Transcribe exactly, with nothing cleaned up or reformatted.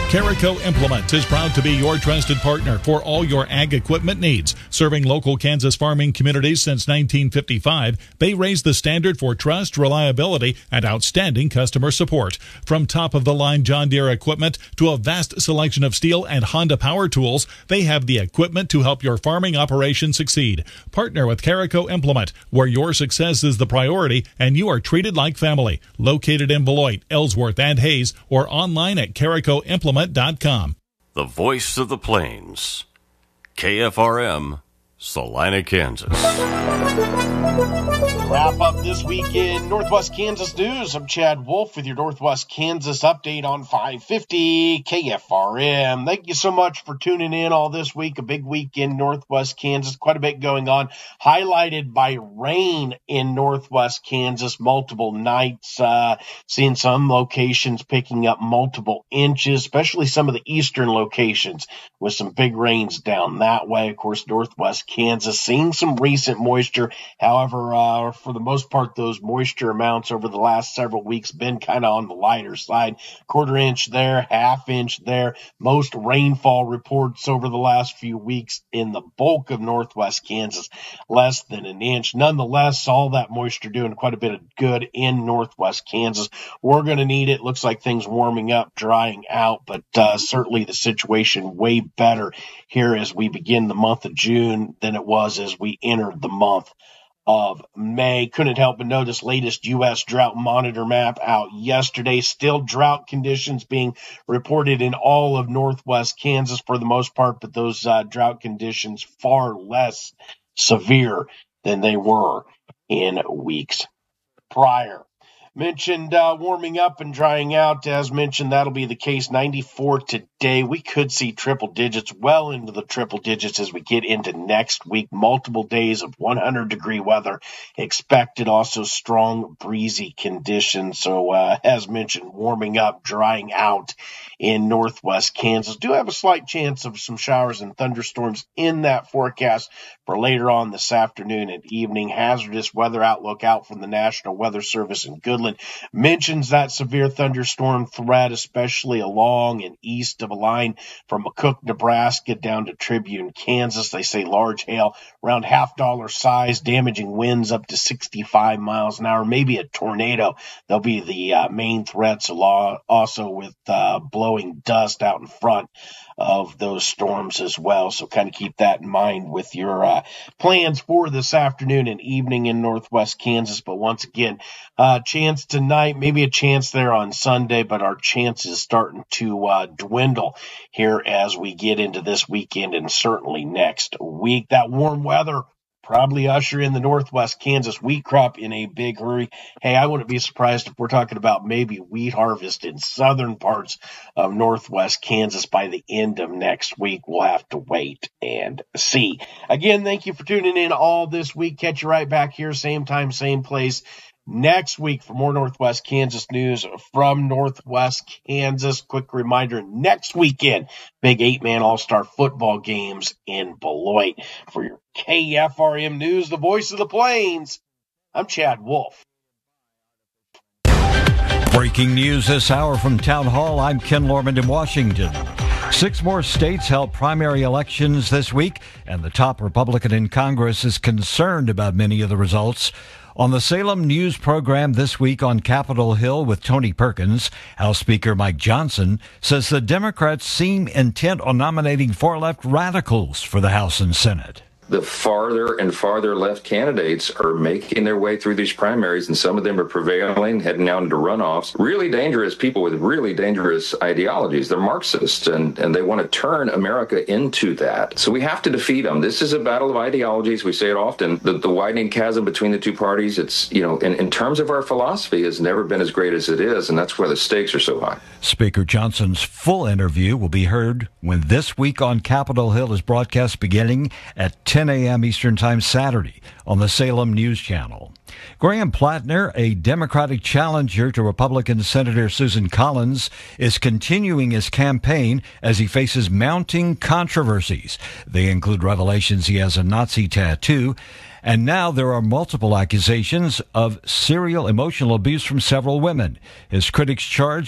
Carico Implements is proud to be your trusted partner for all your ag equipment needs. Serving local Kansas farming communities since nineteen fifty-five, they raise the standard for trust, reliability, and outstanding customer support. From top-of-the-line John Deere equipment to a vast selection of Steel and Honda power tools, they have the equipment to help your farming operation succeed. Partner with Carico Implement, where your success is the priority and you are treated like family. Located in Beloit, Ellsworth, and Hayes, or online at carico implement dot com. The voice of the plains, K F R M, Salina, Kansas. Wrap up this week in Northwest Kansas News. I'm Chad Wolf with your Northwest Kansas update on five fifty K F R M. Thank you so much for tuning in all this week. A big week in Northwest Kansas. Quite a bit going on. Highlighted by rain in Northwest Kansas. Multiple nights. Uh, seeing some locations picking up multiple inches, especially some of the eastern locations with some big rains down that way. Of course, Northwest Kansas seeing some recent moisture. However, uh, for the most part, those moisture amounts over the last several weeks been kind of on the lighter side. Quarter inch there, half inch there. Most rainfall reports over the last few weeks in the bulk of Northwest Kansas, less than an inch. Nonetheless, all that moisture doing quite a bit of good in Northwest Kansas. We're going to need it. Looks like things warming up, drying out, but uh, certainly the situation way better here as we begin the month of June than it was as we entered the month of May. Couldn't help but notice latest U S drought monitor map out yesterday. Still drought conditions being reported in all of Northwest Kansas for the most part, but those uh, drought conditions far less severe than they were in weeks prior. Mentioned uh, warming up and drying out. As mentioned, that'll be the case. ninety-four today. We could see triple digits, well into the triple digits as we get into next week. Multiple days of one hundred degree weather expected. Also strong breezy conditions. So uh, as mentioned, warming up, drying out in Northwest Kansas. Do have a slight chance of some showers and thunderstorms in that forecast for later on this afternoon and evening. Hazardous weather outlook out from the National Weather Service in Goodland mentions that severe thunderstorm threat, especially along and east of a line from McCook, Nebraska down to Tribune, Kansas. They say large hail around half dollar size, damaging winds up to sixty-five miles an hour, maybe a tornado. They'll be the uh, main threats, also with uh, blowing dust out in front of those storms as well. So kind of keep that in mind with your uh, plans for this afternoon and evening in Northwest Kansas. But once again, uh, chance tonight, maybe a chance there on Sunday, but our chances starting to uh, dwindle here as we get into this weekend and certainly next week. That warm weather probably usher in the Northwest Kansas wheat crop in a big hurry. Hey, I wouldn't be surprised if we're talking about maybe wheat harvest in southern parts of Northwest Kansas by the end of next week. We'll have to wait and see. Again, thank you for tuning in all this week. Catch you right back here, same time, same place next week for more Northwest Kansas news from Northwest Kansas. Quick reminder, next weekend, big eight-man all-star football games in Beloit. For your K F R M News, the voice of the plains, I'm Chad Wolf. Breaking news this hour from Town Hall, I'm Ken Lorman in Washington. Six more states held primary elections this week, and the top Republican in Congress is concerned about many of the results. On the Salem News program this week on Capitol Hill with Tony Perkins, House Speaker Mike Johnson says the Democrats seem intent on nominating far-left radicals for the House and Senate. The farther and farther left candidates are making their way through these primaries, and some of them are prevailing, heading out into runoffs. Really dangerous people with really dangerous ideologies. They're Marxists, and, and they want to turn America into that. So we have to defeat them. This is a battle of ideologies. We say it often. The, the widening chasm between the two parties, it's, you know, in, in terms of our philosophy, has never been as great as it is, and that's why the stakes are so high. Speaker Johnson's full interview will be heard when This Week on Capitol Hill is broadcast beginning at ten a.m. Eastern Time Saturday on the Salem News Channel. Graham Plattner, a Democratic challenger to Republican Senator Susan Collins, is continuing his campaign as he faces mounting controversies. They include revelations he has a Nazi tattoo, and now there are multiple accusations of serial emotional abuse from several women. His critics charge